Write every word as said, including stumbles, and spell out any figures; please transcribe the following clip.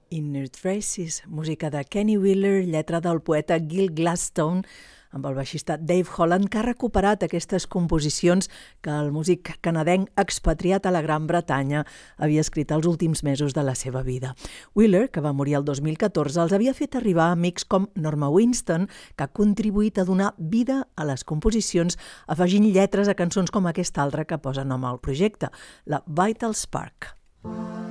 Inner Traces, música de Kenny Wheeler, lletra del poeta Gil Gladstone, amb el baixista Dave Holland, que ha recuperat aquestes composicions que el músic canadenc expatriat a la Gran Bretanya havia escrit els últims mesos de la seva vida. Wheeler, que va morir el dos mil catorze, els havia fet arribar a amics com Norma Winston, que ha contribuït a donar vida a les composicions, afegint lletres a cançons com aquesta altra que posa nom al projecte, la Vital Spark.